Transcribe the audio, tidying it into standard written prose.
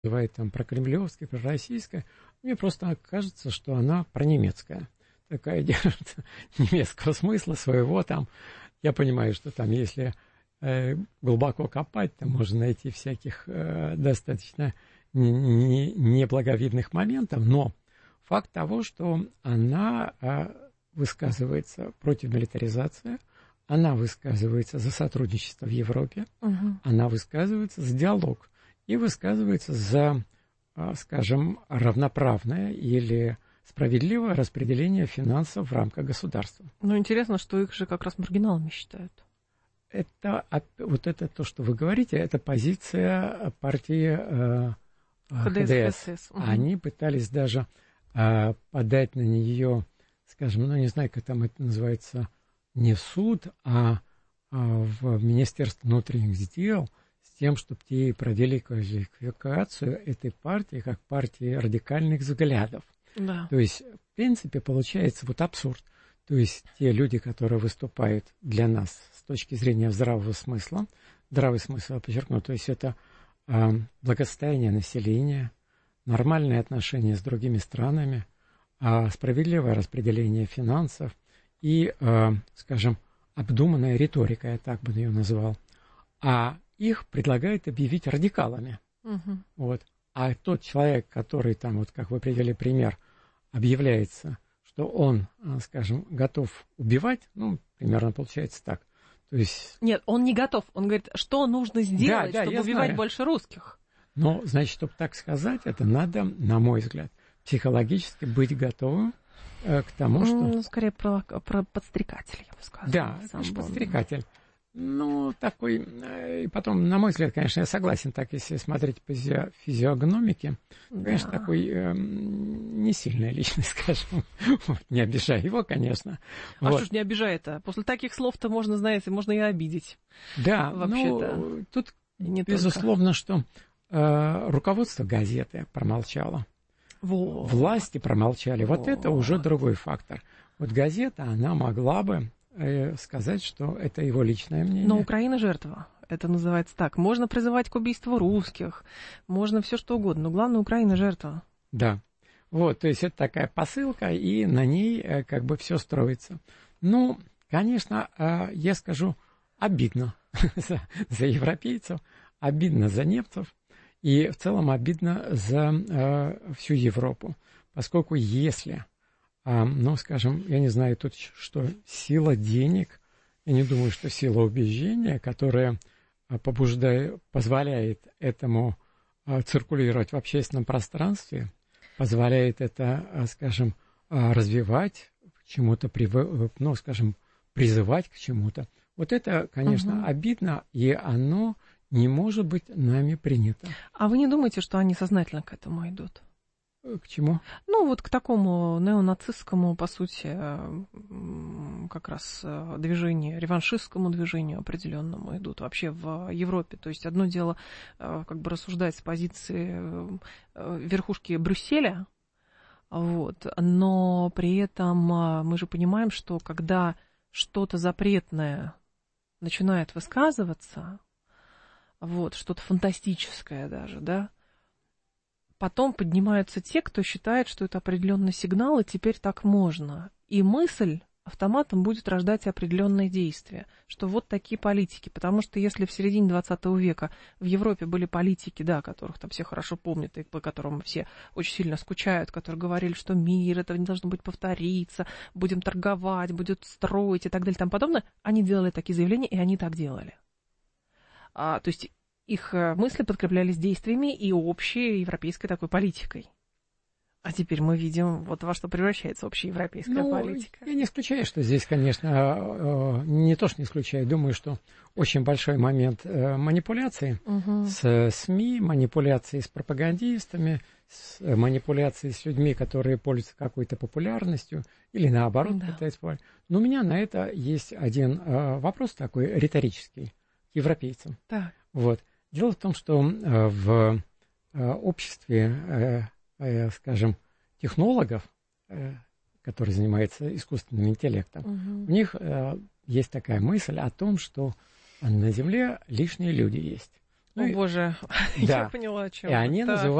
называет там прокремлевская, пророссийская. Мне просто кажется, что она пронемецкая. Такая держит немецкого смысла своего там. Я понимаю, что там, если глубоко копать, там можно найти всяких достаточно неблаговидных моментов, но факт того, что она высказывается против милитаризации, она высказывается за сотрудничество в Европе, она высказывается за диалог и высказывается за, скажем, равноправное или справедливое распределение финансов в рамках государства. Ну, интересно, что их же как раз маргиналами считают. Это, вот это то, что вы говорите, это позиция партии ХДС. Они пытались даже подать на нее, скажем, ну, не знаю, как там это называется, не в суд, а в Министерство внутренних дел, с тем, чтобы те провели квалификацию этой партии как партии радикальных взглядов. Да. То есть, в принципе, получается вот абсурд. То есть, те люди, которые выступают для нас с точки зрения здравого смысла, здравый смысл, я подчеркну, то есть это благосостояние населения, нормальные отношения с другими странами, справедливое распределение финансов и, скажем, обдуманная риторика, я так бы ее назвал. А их предлагают объявить радикалами. Вот. А тот человек, который там, вот как вы привели пример, объявляется, что он, скажем, готов убивать, ну, примерно получается так. То есть... Нет, он не готов. Он говорит, что нужно сделать, чтобы убивать больше русских. Но, значит, чтобы так сказать, это надо, на мой взгляд, психологически быть готовым к тому, что... Ну, скорее про подстрекателя, я бы сказала. Да, конечно, подстрекатель. Ну, такой... И потом, на мой взгляд, конечно, я согласен, так, если смотреть по физиогномике, конечно, такой не сильная личность, скажем. Не обижай его, конечно. А что ж не обижает-то? После таких слов-то можно, знаете, можно и обидеть. Да, ну, тут безусловно, что руководство газеты промолчало. Власти промолчали. Вот это уже другой фактор. Вот газета, она могла бы сказать, что это его личное мнение. Но Украина жертва. Это называется так. Можно призывать к убийству русских, можно все что угодно, но главное, Украина жертва. Да. Вот, то есть это такая посылка, и на ней как бы все строится. Ну, конечно, я скажу, обидно за европейцев, обидно за немцев, и в целом обидно за всю Европу. Поскольку если... ну, скажем, я не знаю тут, что сила денег, я не думаю, что сила убеждения, которая позволяет этому циркулировать в общественном пространстве, позволяет это, скажем, развивать, к чему-то, ну, скажем, призывать к чему-то. Вот это, конечно, обидно, и оно не может быть нами принято. А вы не думаете, что они сознательно к этому идут? К чему? Ну, вот к такому неонацистскому, по сути, как раз движению, реваншистскому движению определенному идут вообще в Европе. То есть одно дело как бы рассуждать с позиции верхушки Брюсселя, вот, но при этом мы же понимаем, что когда что-то запретное начинает высказываться, вот, что-то фантастическое даже, да, потом поднимаются те, кто считает, что это определенный сигнал, и теперь так можно. И мысль автоматом будет рождать определенные действия, что вот такие политики. Потому что если в середине 20 века в Европе были политики, да, которых там все хорошо помнят, и по которым все очень сильно скучают, которые говорили, что мир, это не должно быть повториться, будем торговать, будем строить и так далее и тому подобное, они делали такие заявления, и они так делали. То есть их мысли подкреплялись действиями и общей европейской такой политикой. А теперь мы видим, вот во что превращается общеевропейская политика. Я не исключаю, что здесь, конечно, не то, что не исключаю, думаю, что очень большой момент манипуляции с СМИ, манипуляции с пропагандистами, манипуляции с людьми, которые пользуются какой-то популярностью, или наоборот пытаются популярность. Но у меня на это есть один вопрос такой риторический к европейцам. Так. Вот. Дело в том, что в обществе, скажем, технологов, которые занимаются искусственным интеллектом, у них есть такая мысль о том, что на Земле лишние люди есть. О, боже, я поняла, о чем. И они называют